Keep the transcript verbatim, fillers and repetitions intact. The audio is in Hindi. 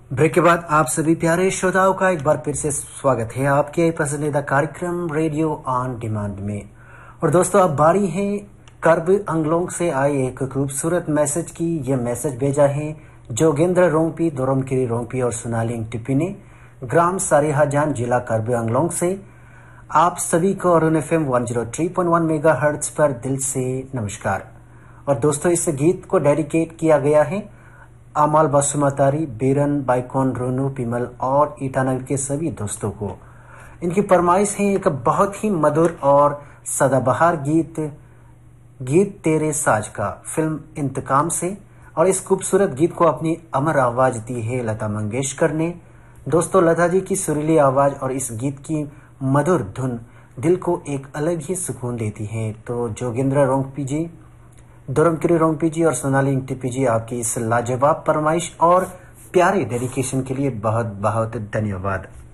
ब्रेक के बाद आप सभी प्यारे श्रोताओं का एक बार फिर से स्वागत है आपके पसंदीदा कार्यक्रम रेडियो ऑन डिमांड में। और दोस्तों, अब बारी है कर्ब अंगलोंग से आए एक खूबसूरत मैसेज की। ये मैसेज भेजा है जोगेंद्र रोंगपी, दोरमकिरी रोंगपी और सोनालिंग टिप्पी ने, ग्राम सारेहाजान, जिला कर्ब अंगलोंग से। आप सभी को Arun F M one zero three point one mega hertz पर दिल से नमस्कार। और दोस्तों, इस गीत को डेडिकेट किया गया है अमाल बसुमतारी, बीरन, बाइकोन, रोनू, पिमल और ईटानगर के सभी दोस्तों को। इनकी फरमाइश है एक बहुत ही मधुर और सदाबहार गीत गीत तेरे साज का, फिल्म इंतकाम से। और इस खूबसूरत गीत को अपनी अमर आवाज दी है लता मंगेशकर ने। दोस्तों, लता जी की सुरीली आवाज और इस गीत की मधुर धुन दिल को एक अलग ही सुकून देती है। तो जोगेंद्र रोंगपी जी, दोरमकिरी रोंगपी जी और सोनालिंग टिप्पी जी, आपकी इस लाजवाब फरमाइश और प्यारे डेडिकेशन के लिए बहुत बहुत धन्यवाद।